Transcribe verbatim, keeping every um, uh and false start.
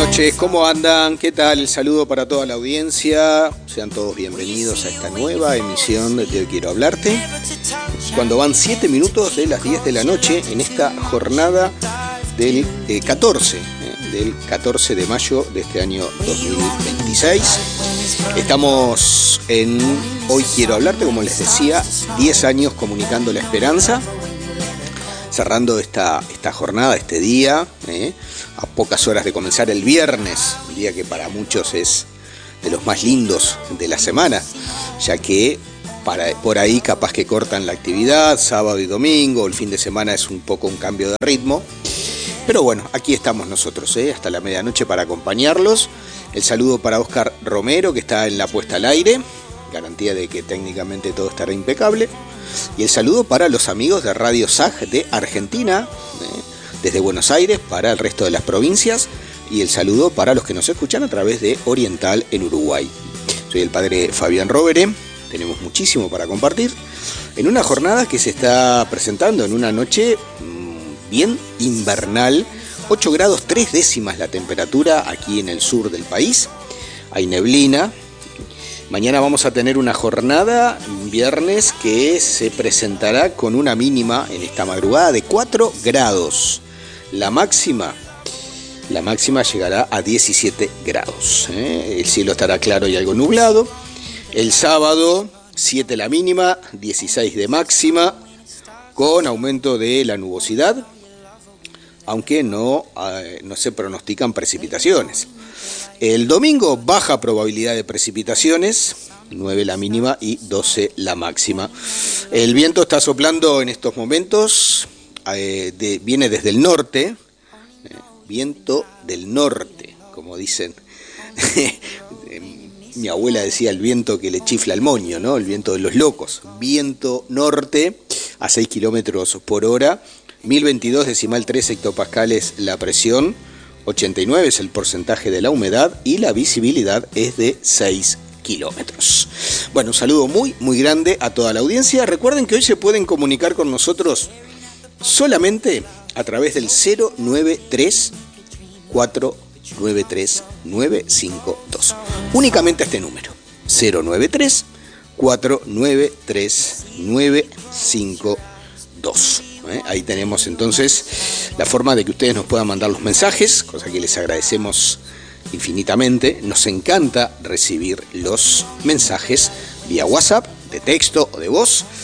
noches, ¿cómo andan? ¿Qué tal? El saludo para toda la audiencia. Sean todos bienvenidos a esta nueva emisión de Te Hoy Quiero Hablarte. Cuando van siete minutos de las diez de la noche en esta jornada del eh, catorce, eh, del catorce de mayo de este año dos mil veintiséis. Estamos en Hoy Quiero Hablarte, como les decía, diez años comunicando la esperanza. Cerrando esta, esta jornada, este día, eh, a pocas horas de comenzar el viernes, un día que para muchos es de los más lindos de la semana, ya que para, por ahí capaz que cortan la actividad, sábado y domingo, el fin de semana es un poco un cambio de ritmo. Pero bueno, aquí estamos nosotros, eh, hasta la medianoche para acompañarlos. El saludo para Oscar Romero, que está en la puesta al aire, garantía de que técnicamente todo estará impecable. Y el saludo para los amigos de Radio S A G de Argentina, eh, desde Buenos Aires, para el resto de las provincias. Y el saludo para los que nos escuchan a través de Oriental en Uruguay. Soy el padre Fabián Rovere, tenemos muchísimo para compartir. En una jornada que se está presentando en una noche mmm, bien invernal, ocho grados tres décimas la temperatura aquí en el sur del país. Hay neblina. Mañana vamos a tener una jornada, viernes, que se presentará con una mínima en esta madrugada de cuatro grados. La máxima, la máxima llegará a diecisiete grados. ¿eh? El cielo estará claro y algo nublado. El sábado, siete la mínima, dieciséis de máxima, con aumento de la nubosidad, aunque no, eh, no se pronostican precipitaciones. El domingo, baja probabilidad de precipitaciones, nueve la mínima y doce la máxima. El viento está soplando en estos momentos, eh, de, viene desde el norte, eh, viento del norte, como dicen. Mi abuela decía el viento que le chifla el moño, ¿no? El viento de los locos. Viento norte a seis kilómetros por hora, mil veintidós decimal tres hectopascales la presión. ochenta y nueve es el porcentaje de la humedad y la visibilidad es de seis kilómetros. Bueno, un saludo muy, muy grande a toda la audiencia. Recuerden que hoy se pueden comunicar con nosotros solamente a través del cero nueve tres, cuatro nueve tres, nueve cinco dos. Únicamente este número, cero nueve tres, cuatro nueve tres, nueve cinco dos. ¿Eh? Ahí tenemos entonces la forma de que ustedes nos puedan mandar los mensajes, cosa que les agradecemos infinitamente. Nos encanta recibir los mensajes vía WhatsApp, de texto o de voz,